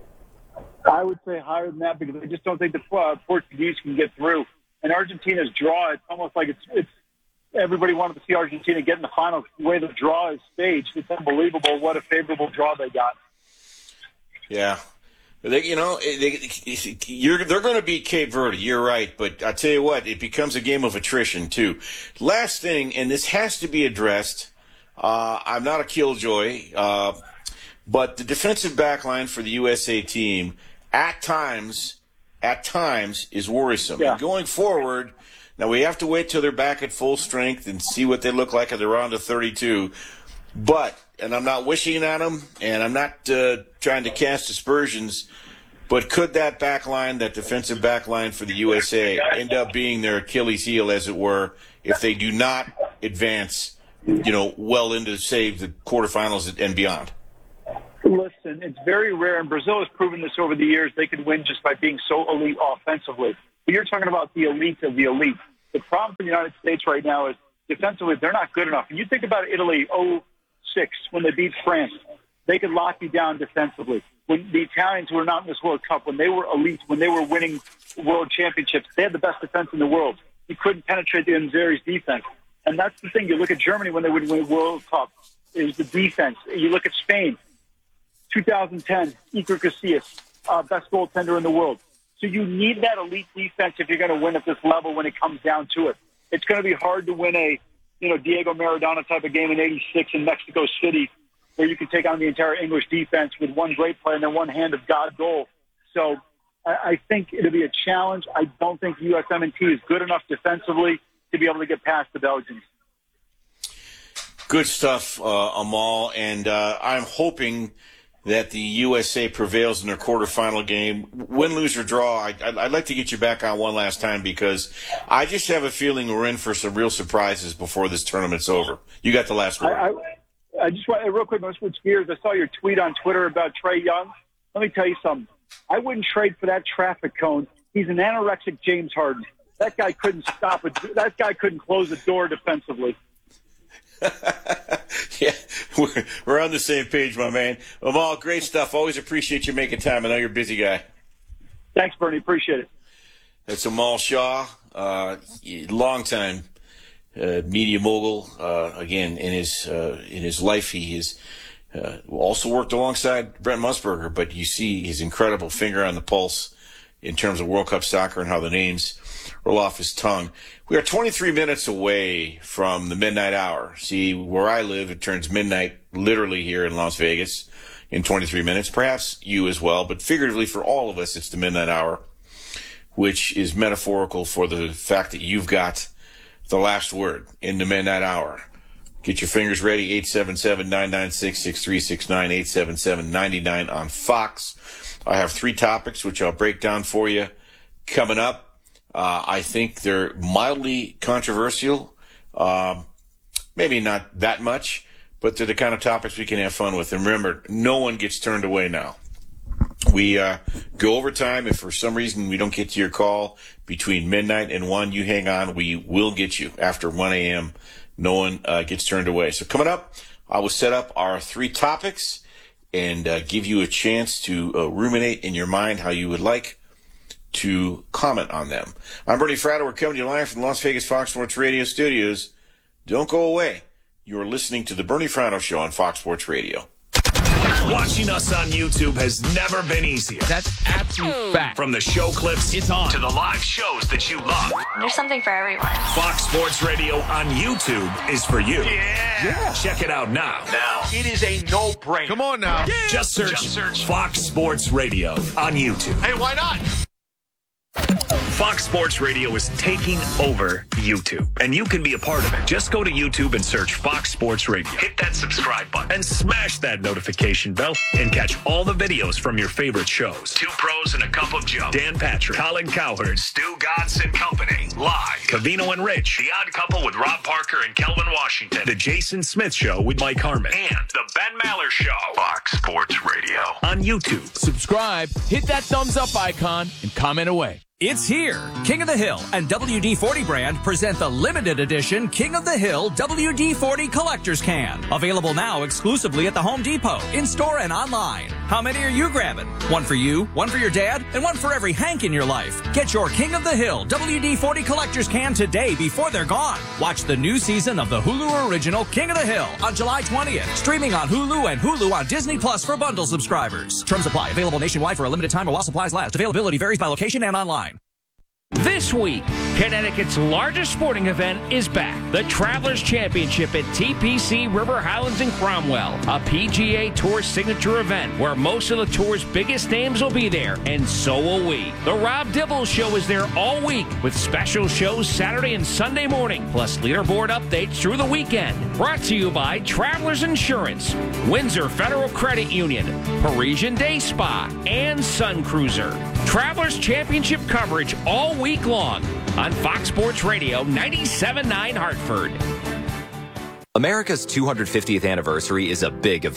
I would say higher than that because I just don't think the uh, Portuguese can get through. And Argentina's draw, it's almost like it's it's. Everybody wanted to see Argentina get in the finals. The way the draw is staged, it's unbelievable what a favorable draw they got. Yeah. They, you know, they, you're, they're going to beat Cape Verde. You're right. But I tell you what, it becomes a game of attrition, too. Last thing, and this has to be addressed. Uh, I'm not a killjoy, uh, but the defensive back line for the U S A team at times, at times is worrisome. Yeah. And going forward, now, we have to wait till they're back at full strength and see what they look like at the round of thirty-two. But, and I'm not wishing on them, and I'm not uh, trying to cast aspersions, but could that back line, that defensive back line for the U S A, end up being their Achilles heel, as it were, if they do not advance, you know, well into, say, the quarterfinals and beyond? Listen, it's very rare, and Brazil has proven this over the years. They could win just by being so elite offensively. But you're talking about the elite of the elite. The problem for the United States right now is defensively they're not good enough. And you think about Italy oh six when they beat France. They could lock you down defensively. when the Italians were not in this World Cup, when they were elite, when they were winning world championships, they had the best defense in the world. You couldn't penetrate the Nzeri's defense. And that's the thing. You look at Germany when they would win World Cup, is the defense. You look at Spain, two thousand ten, Iker Casillas, uh, best goaltender in the world. So you need that elite defense if you're going to win at this level when it comes down to it. It's going to be hard to win a, you know, Diego Maradona type of game in eighty-six in Mexico City, where you can take on the entire English defense with one great player and then one hand of God goal. So I, I think it'll be a challenge. I don't think U S M N T is good enough defensively to be able to get past the Belgians. Good stuff, uh, Amal, and uh, I'm hoping that the U S A prevails in their quarterfinal game. Win, lose, or draw, I, I'd, I'd like to get you back on one last time because I just have a feeling we're in for some real surprises before this tournament's over. You got the last word. I, I, I just want, real quick, let's switch gears. I saw your tweet on Twitter about Trae Young. Let me tell you something. I wouldn't trade for that traffic cone. He's an anorexic James Harden. That guy couldn't stop it. That guy couldn't close a door defensively. Yeah, we're, we're on the same page, my man. Amal, great stuff. Always appreciate you making time. I know you're a busy guy. Thanks, Bernie. Appreciate it. That's Amal Shaw, uh, long-time uh, media mogul. Uh, again, in his uh, in his life, he has uh, also worked alongside Brent Musburger, but you see his incredible finger on the pulse in terms of World Cup soccer and how the names roll off his tongue. We are twenty-three minutes away from the midnight hour. See, where I live, it turns midnight literally here in Las Vegas in twenty-three minutes. Perhaps you as well, but figuratively for all of us, it's the midnight hour, which is metaphorical for the fact that you've got the last word in the midnight hour. Get your fingers ready, eight seven seven, nine nine six, six three six nine, eight seven seven, nine nine on Fox. I have three topics, which I'll break down for you coming up. Uh, I think they're mildly controversial, um, maybe not that much, but they're the kind of topics we can have fun with. And remember, no one gets turned away now. We uh, go overtime. If for some reason we don't get to your call between midnight and one, you hang on. We will get you after one a.m. No one uh, gets turned away. So coming up, I will set up our three topics and uh, give you a chance to uh, ruminate in your mind how you would like to comment on them. I'm Bernie Fratto. We're coming to you live from the Las Vegas Fox Sports Radio studios. Don't go away. You're listening to the Bernie Fratto Show on Fox Sports Radio. Watching us on YouTube has never been easier. That's absolute fact. From the show clips it's on. to the live shows that you love. There's something for everyone. Fox Sports Radio on YouTube is for you. Yeah. yeah. Check it out now. Now. It is a no-brainer. Come on now. Yeah. Just search, Just search Fox Sports Radio on YouTube. Hey, why not? Fox Sports Radio is taking over YouTube, and you can be a part of it. Just go to YouTube and search Fox Sports Radio. Hit that subscribe button and smash that notification bell and catch all the videos from your favorite shows. Two Pros and a Cup of Joe. Dan Patrick, Colin Cowherd, Stu Godson Company. Live. Cavino and Rich. The Odd Couple with Rob Parker and Kelvin Washington. The Jason Smith Show with Mike Harmon. And The Ben Maller Show. Fox Sports Radio. On YouTube. Subscribe, hit that thumbs up icon, and comment away. It's here. King of the Hill and W D forty brand present the limited edition King of the Hill W D forty Collector's Can. Available now exclusively at the Home Depot, in-store and online. How many are you grabbing? One for you, one for your dad, and one for every Hank in your life. Get your King of the Hill W D forty Collector's Can today before they're gone. Watch the new season of the Hulu original King of the Hill on July twentieth. Streaming on Hulu and Hulu on Disney Plus for bundle subscribers. Terms apply. Available nationwide for a limited time or while supplies last. Availability varies by location and online. This week, Connecticut's largest sporting event is back. The Travelers Championship at T P C River Highlands in Cromwell, a P G A Tour signature event where most of the Tour's biggest names will be there, and so will we. The Rob Dibble Show is there all week with special shows Saturday and Sunday morning, plus leaderboard updates through the weekend. Brought to you by Travelers Insurance, Windsor Federal Credit Union, Parisian Day Spa, and Sun Cruiser. Travelers Championship coverage all week long on Fox Sports Radio ninety-seven point nine Hartford. America's two hundred fiftieth anniversary is a big event,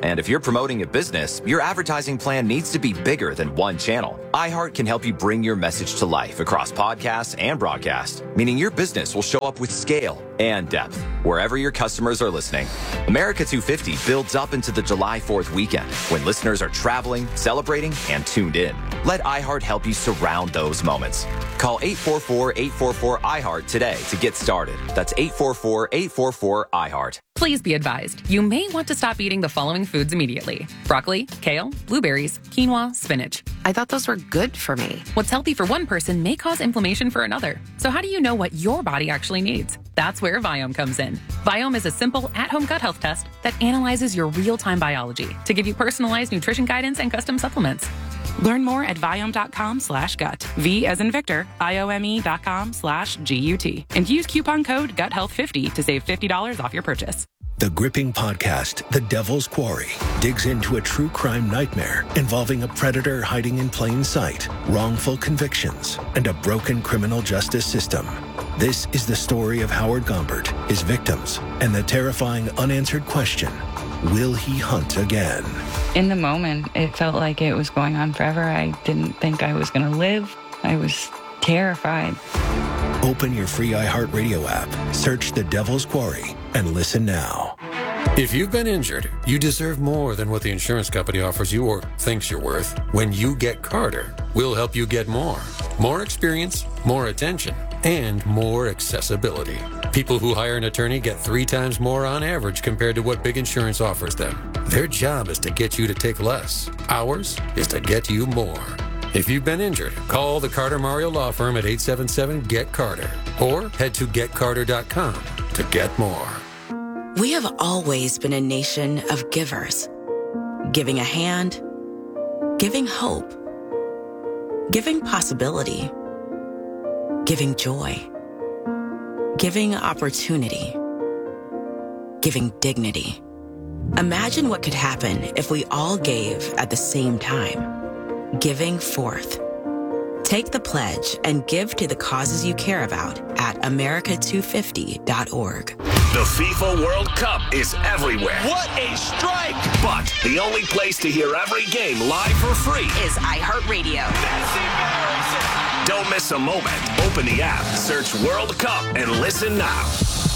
And if you're promoting a business, your advertising plan needs to be bigger than one channel. iHeart can help you bring your message to life across podcasts and broadcast, meaning your business will show up with scale and depth wherever your customers are listening. America two fifty builds up into the July fourth weekend when listeners are traveling, celebrating, and tuned in. Let iHeart help you surround those moments. Call eight four four, eight four four, I heart today to get started. That's eight four four, eight four four, I heart. Please be advised, you may want to stop eating the following foods immediately. Broccoli, kale, blueberries, quinoa, spinach. I thought those were good for me. What's healthy for one person may cause inflammation for another. So how do you know what your body actually needs? That's where Viome comes in. Viome is a simple at-home gut health test that analyzes your real-time biology to give you personalized nutrition guidance and custom supplements. Learn more at Viome.com slash gut. V as in Victor, I-O-M-E dot com slash G-U-T. And use coupon code gut health fifty to save fifty dollars off your purchase. The gripping podcast, The Devil's Quarry, digs into a true crime nightmare involving a predator hiding in plain sight, wrongful convictions, and a broken criminal justice system. This is the story of Howard Gombert, his victims, and the terrifying unanswered question, will he hunt again? In the moment, it felt like it was going on forever. I didn't think I was going to live. I was terrified. Open your free iHeartRadio app, search The Devil's Quarry, and listen now. If you've been injured, you deserve more than what the insurance company offers you or thinks you're worth. When you get Carter, we'll help you get more. More experience, more attention, and more accessibility. People who hire an attorney get three times more on average compared to what big insurance offers them. Their job is to get you to take less. Ours is to get you more. If you've been injured, call the Carter Mario Law Firm at eight seven seven, get carter or head to get carter dot com to get more. We have always been a nation of givers. Giving a hand, giving hope, giving possibility, giving joy, giving opportunity, giving dignity. Imagine what could happen if we all gave at the same time. Giving forth. Take the pledge and give to the causes you care about at America two fifty dot org. The FIFA World Cup is everywhere. What a strike! But the only place to hear every game live for free is iHeartRadio. That's embarrassing. Don't miss a moment. Open the app, search World Cup, and listen now.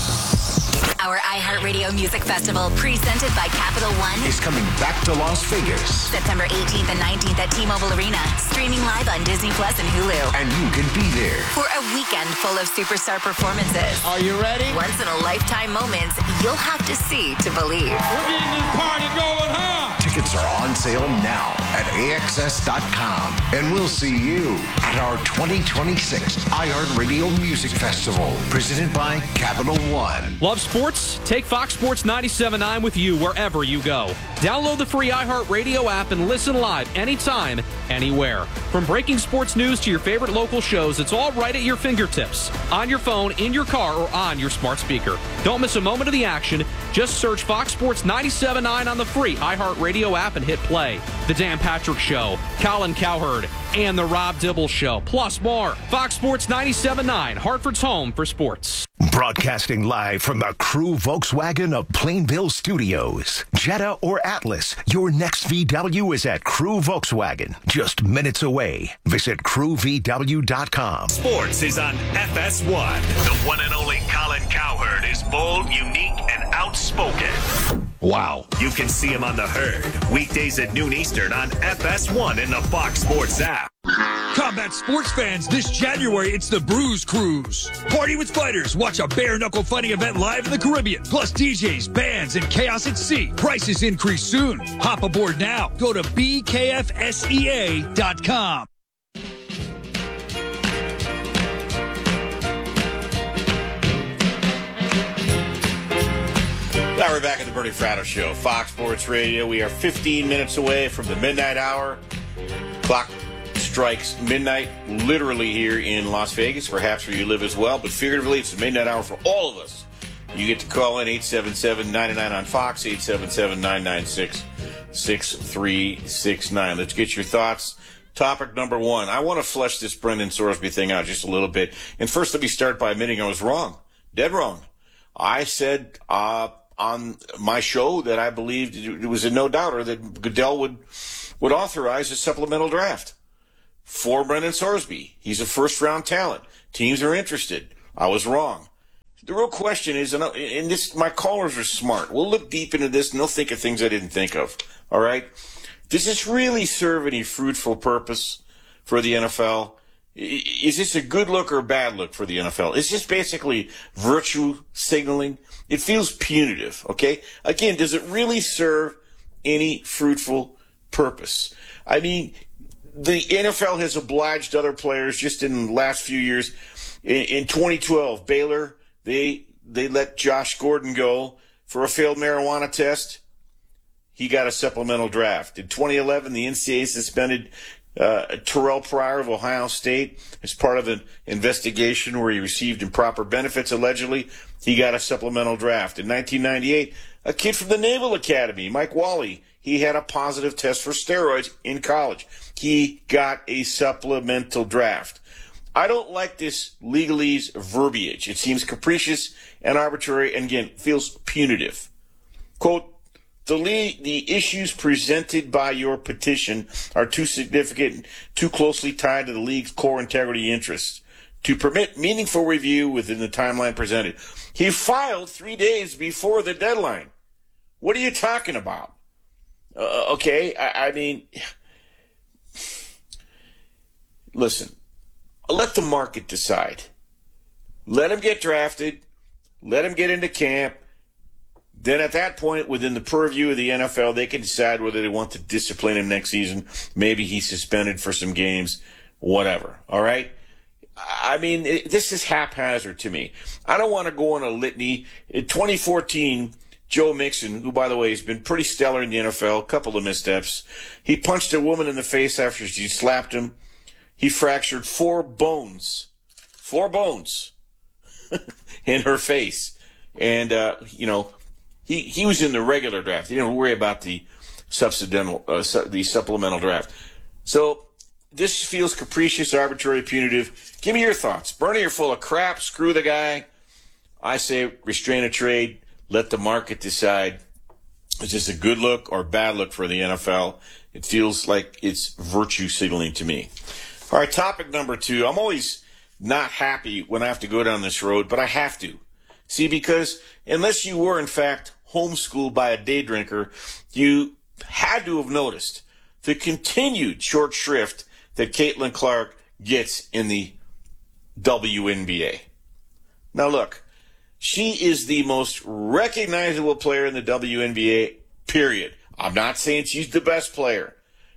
Our iHeartRadio Music Festival, presented by Capital One, is coming back to Las Vegas. September eighteenth and nineteenth at T-Mobile Arena, streaming live on Disney Plus and Hulu. And you can be there for a weekend full of superstar performances. Are you ready? Once in a lifetime moments you'll have to see to believe. We're getting this party going, huh? Tickets are on sale now at A X S dot com. And we'll see you at our twenty twenty-six iHeartRadio Music Festival, presented by Capital One. Love sports? Take Fox Sports ninety-seven point nine with you wherever you go. Download the free iHeartRadio app and listen live anytime, anywhere. From breaking sports news to your favorite local shows, it's all right at your fingertips. On your phone, in your car, or on your smart speaker. Don't miss a moment of the action. Just search Fox Sports ninety-seven point nine on the free iHeartRadio app and hit play. The Dan Patrick Show, Colin Cowherd, and The Rob Dibble Show, plus more. Fox Sports ninety-seven point nine, Hartford's home for sports. Broadcasting live from the Crew Volkswagen of Plainville Studios. Jetta or Atlas, your next V W is at Crew Volkswagen, just minutes away. Visit crew v w dot com. Sports is on F S one. The one and only Colin Cowherd is bold, unique, and outspoken. Wow. You can see him on The Herd, weekdays at noon Eastern on F S one in the Fox Sports app. Combat sports fans, this January, it's the Bruise Cruise. Party with fighters. Watch a bare-knuckle fighting event live in the Caribbean. Plus D Js, bands, and chaos at sea. Prices increase soon. Hop aboard now. Go to b k f s e a dot com. Now we're back at the Bernie Fratto Show, Fox Sports Radio. We are fifteen minutes away from the midnight hour. Clock strikes midnight, literally here in Las Vegas, perhaps where you live as well, but figuratively, it's the midnight hour for all of us. You get to call in eight seven seven, nine nine on Fox, eight seven seven, nine nine six, six three six nine. Let's get your thoughts. Topic number one. I want to flesh this Brendan Sorsby thing out just a little bit. And first, let me start by admitting I was wrong. Dead wrong. I said, uh, on my show that I believed it was a no-doubter that Goodell would would authorize a supplemental draft for Brendan Sorsby. He's a first-round talent. Teams are interested. I was wrong. The real question is, and this, my callers are smart. We'll look deep into this, and they'll think of things I didn't think of. All right? Does this really serve any fruitful purpose for the N F L? Is this a good look or a bad look for the N F L? It's just basically virtue signaling. It feels punitive, okay? Again, does it really serve any fruitful purpose? I mean, the N F L has obliged other players just in the last few years. In, in twenty twelve, Baylor, they they let Josh Gordon go for a failed marijuana test. He got a supplemental draft. In twenty eleven, the N C double A suspended uh, Terrell Pryor of Ohio State as part of an investigation where he received improper benefits, allegedly. He got a supplemental draft. In nineteen ninety-eight, a kid from the Naval Academy, Mike Wally, he had a positive test for steroids in college. He got a supplemental draft. I don't like this legalese verbiage. It seems capricious and arbitrary, and again, feels punitive. Quote, the, le- the issues presented by your petition are too significant, too closely tied to the league's core integrity interests to permit meaningful review within the timeline presented. He filed three days before the deadline. What are you talking about? Uh, okay, I, I mean, listen, let the market decide. Let him get drafted. Let him get into camp. Then at that point, within the purview of the N F L, they can decide whether they want to discipline him next season. Maybe he's suspended for some games, whatever. All right? I mean, it, this is haphazard to me. I don't want to go on a litany. In twenty fourteen, Joe Mixon, who, by the way, has been pretty stellar in the N F L, a couple of missteps, he punched a woman in the face after she slapped him. He fractured four bones, four bones in her face. And, uh, you know, he, he was in the regular draft. He didn't worry about the subsidental, uh, su- the supplemental draft. So this feels capricious, arbitrary, punitive. Give me your thoughts. Bernie, you're full of crap. Screw the guy. I say restrain a trade. Let the market decide. Is this a good look or bad look for the N F L? It feels like it's virtue signaling to me. All right, topic number two. I'm always not happy when I have to go down this road, but I have to. See, because unless you were, in fact, homeschooled by a day drinker, you had to have noticed the continued short shrift that Caitlin Clark gets in the W N B A. Now, look, she is the most recognizable player in the W N B A, period. I'm not saying she's the best player.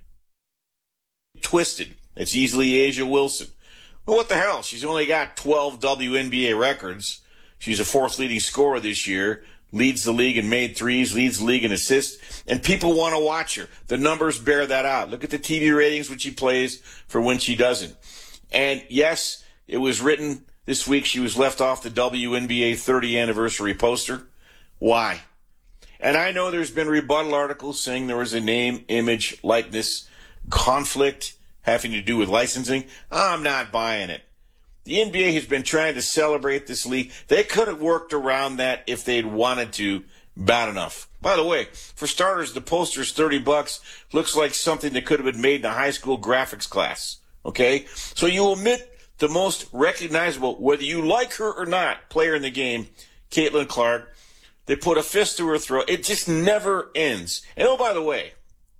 Twisted. It's easily Asia Wilson. Well, what the hell? She's only got twelve W N B A records. She's a fourth leading scorer this year, leads the league in made threes, leads the league in assists, and people want to watch her. The numbers bear that out. Look at the T V ratings when she plays for when she doesn't. And yes, it was written this week she was left off the W N B A thirtieth anniversary poster. Why? And I know there's been rebuttal articles saying there was a name, image, likeness conflict having to do with licensing. I'm not buying it. The N B A has been trying to celebrate this league. They could have worked around that if they'd wanted to bad enough. By the way, for starters, the poster's thirty bucks. Looks like something that could have been made in a high school graphics class. Okay? So you omit the most recognizable, whether you like her or not, player in the game, Caitlin Clark. They put a fist to her throat. It just never ends. And oh, by the way,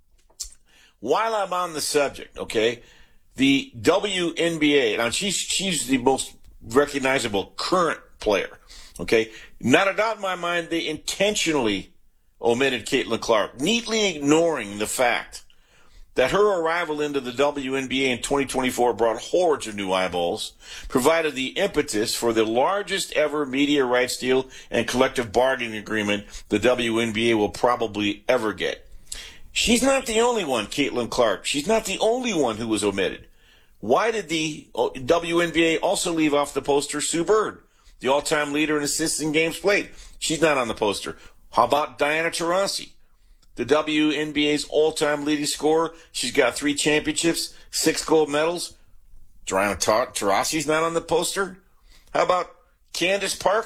while I'm on the subject, okay, the W N B A, now she's, she's the most recognizable current player, okay? Not a doubt in my mind, they intentionally omitted Caitlin Clark, neatly ignoring the fact that her arrival into the W N B A in twenty twenty-four brought hordes of new eyeballs, provided the impetus for the largest ever media rights deal and collective bargaining agreement the W N B A will probably ever get. She's not the only one, Caitlin Clark. She's not the only one who was omitted. Why did the W N B A also leave off the poster Sue Bird, the all-time leader in assists in games played? She's not on the poster. How about Diana Taurasi, the W N B A's all-time leading scorer? She's got three championships, six gold medals. Diana Taurasi's not on the poster. How about Candace Parker,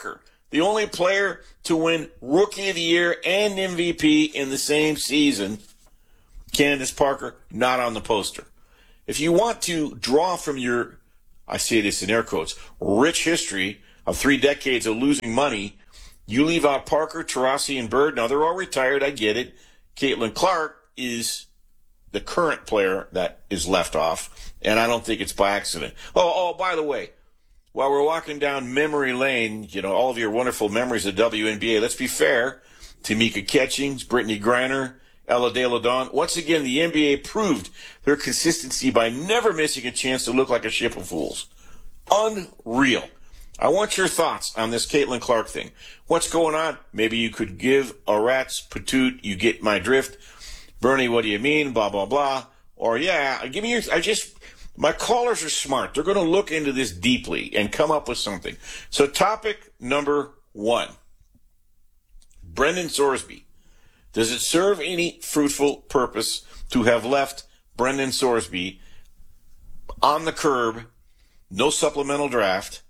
The only player to win Rookie of the Year and M V P in the same season, Candace Parker, not on the poster. If you want to draw from your, I say this in air quotes, rich history of three decades of losing money, you leave out Parker, Taurasi, and Bird. Now, they're all retired. I get it. Caitlin Clark is the current player that is left off, and I don't think it's by accident. Oh, oh, by the way, while we're walking down memory lane, you know, all of your wonderful memories of W N B A, let's be fair. Tamika Catchings, Brittany Griner, Ella De La Don. Once again, the N B A proved their consistency by never missing a chance to look like a ship of fools. Unreal. I want your thoughts on this Caitlin Clark thing. What's going on? Maybe you could give a rat's patoot. You get my drift. Bernie, what do you mean? Blah, blah, blah. Or, yeah, give me your, I just, my callers are smart. They're going to look into this deeply and come up with something. So topic number one, Brendan Sorsby. Does it serve any fruitful purpose to have left Brendan Sorsby on the curb, no supplemental draft,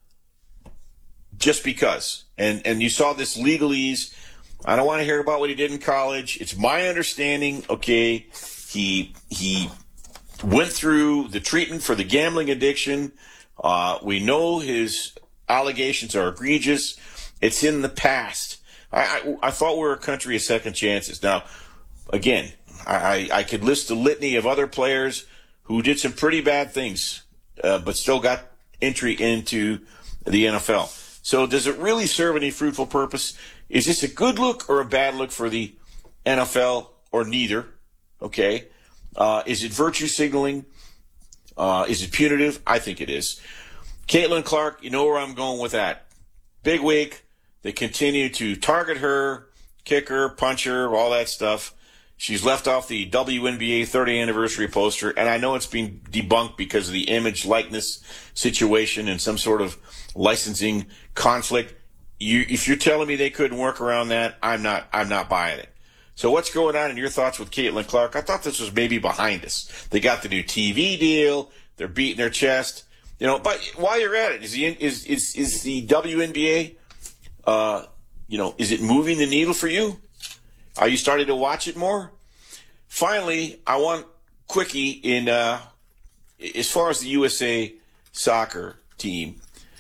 just because? And and you saw this legalese. I don't want to hear about what he did in college. It's my understanding, okay, he he went through the treatment for the gambling addiction. Uh, we know his allegations are egregious. It's in the past. I, I, I thought we were a country of second chances. Now, again, I, I could list a litany of other players who did some pretty bad things, uh, but still got entry into the N F L. So does it really serve any fruitful purpose? Is this a good look or a bad look for the N F L, or neither? Okay. Uh, is it virtue signaling? Uh, is it punitive? I think it is. Caitlin Clark, you know where I'm going with that. Big week. They continue to target her, kick her, punch her, all that stuff. She's left off the W N B A thirtieth anniversary poster, and I know it's been debunked because of the image likeness situation and some sort of licensing conflict. You, if you're telling me they couldn't work around that, I'm not, I'm not buying it. So what's going on in your thoughts with Caitlin Clark? I thought this was maybe behind us. They got the new T V deal. They're beating their chest. You know, but while you're at it, is the, is, is, is the W N B A, uh, you know, is it moving the needle for you? Are you starting to watch it more? Finally, I want quickie in, uh, as far as the U S A soccer team.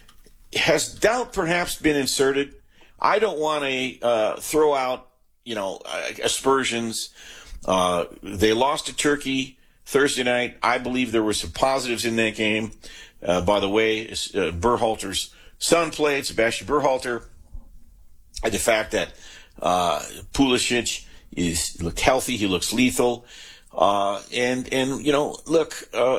Has doubt perhaps been inserted? I don't want to uh, throw out, you know, uh, aspersions. Uh, they lost to Turkey Thursday night. I believe there were some positives in that game. Uh, by the way, uh, Berhalter's son played, Sebastian Berhalter. And the fact that uh, Pulisic is looked healthy, he looks lethal. Uh, and, and, you know, look, uh,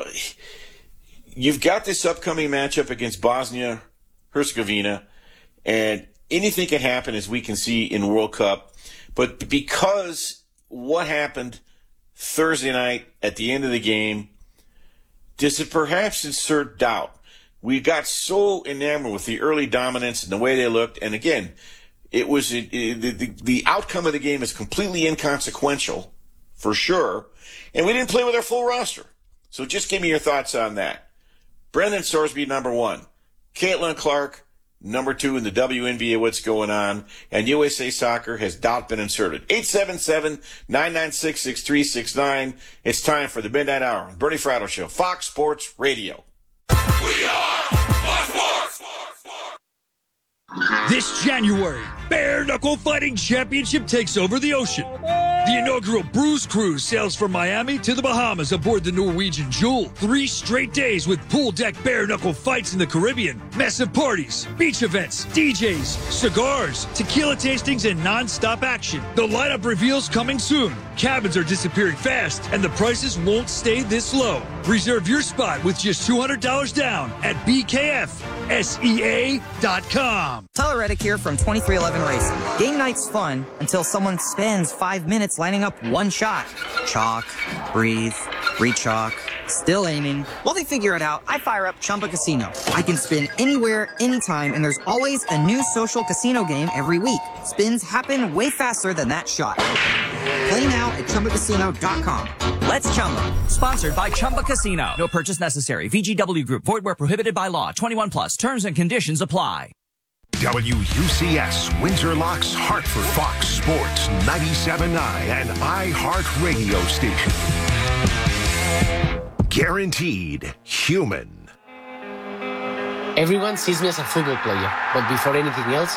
you've got this upcoming matchup against Bosnia Herzegovina, and anything can happen, as we can see in World Cup. But because what happened Thursday night at the end of the game, does it perhaps insert doubt? We got so enamored with the early dominance and the way they looked, and again, it was it, it, the, the outcome of the game is completely inconsequential, for sure, and we didn't play with our full roster. So just give me your thoughts on that. Brendan Sorsby, number one. Caitlin Clark, number two in the W N B A, what's going on? And U S A Soccer, has doubt been inserted? eight seven seven, nine nine six, six three six nine. It's time for the Midnight Hour. Bernie Fratto Show, Fox Sports Radio. We are Fox Sports! This January, Bare Knuckle Fighting Championship takes over the ocean. The inaugural Bruise Cruise sails from Miami to the Bahamas aboard the Norwegian Jewel. Three straight days with pool deck bare knuckle fights in the Caribbean, massive parties, beach events, D Js, cigars, tequila tastings, and non-stop action. The lineup reveals coming soon. Cabins are disappearing fast, and the prices won't stay this low. Reserve your spot with just two hundred dollars down at B K F S E A dot com. Tyler Reddick here from twenty-three eleven Racing. Game night's fun until someone spends five minutes lining up one shot. Chalk, breathe, re-chalk, still aiming. While they figure it out, I fire up Chumba Casino. I can spin anywhere, anytime, and there's always a new social casino game every week. Spins happen way faster than that shot. Play now at Chumba Casino dot com. Let's Chumba. Sponsored by Chumba Casino. No purchase necessary. V G W Group. Void where prohibited by law. twenty-one plus. Terms and conditions apply. W U C S, Windsor Locks, Hartford, Fox Sports ninety-seven point nine, and iHeartRadio station. Guaranteed human. Everyone sees me as a football player, but before anything else,